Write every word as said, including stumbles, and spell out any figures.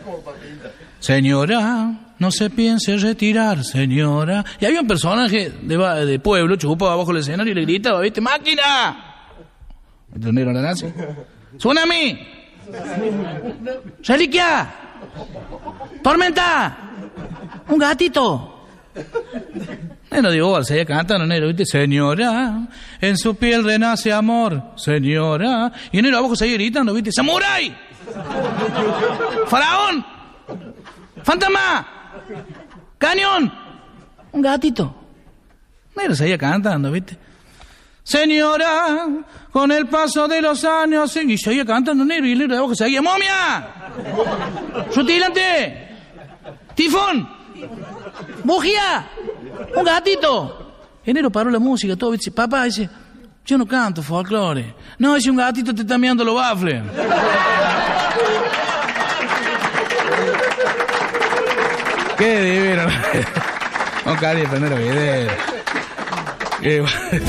Señora, no se piense retirar, señora. Y había un personaje de, de pueblo, chupaba abajo del escenario y le gritaba, ¿viste? ¡Máquina! El negro la nace. ¡Tsunami! ¡Reliquia! ¡Tormenta! ¡Un gatito! Negro digo, oh, seguía cantando, negro, ¿viste? Señora, en su piel renace amor, señora. Y el negro abajo seguía gritando, ¿viste? ¡Samurái! ¡Faraón! ¡Fantasma! ¡Cañón! Un gatito. Negro seguía cantando, ¿viste? Señora, con el paso de los años... Y seguía cantando negro, y el negro de abajo seguía... ¡Momia! ¡Rutilante! ¡Tifón! ¡Bujía! ¡Un gatito! El negro paró la música, todo, ¿viste? Papá dice... Yo no canto folclore. No, es un gatito te está mirando los bafles. Qué divino. Un cariño, pero no era video. Qué